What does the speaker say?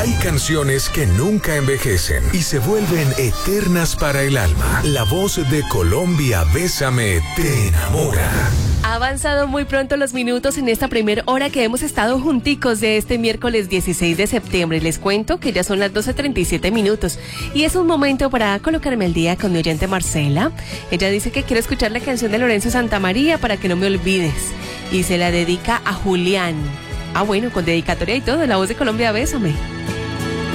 Hay canciones que nunca envejecen y se vuelven eternas para el alma. La voz de Colombia, Bésame, te enamora. Ha avanzado muy pronto los minutos en esta primera hora que hemos estado junticos de este miércoles 16 de septiembre. Les cuento que ya son las 12:37 minutos y es un momento para colocarme al día con mi oyente Marcela. Ella dice que quiere escuchar la canción de Lorenzo Santamaría para que no me olvides y se la dedica a Julián. Ah, bueno, con dedicatoria y todo, la voz de Colombia, Bésame.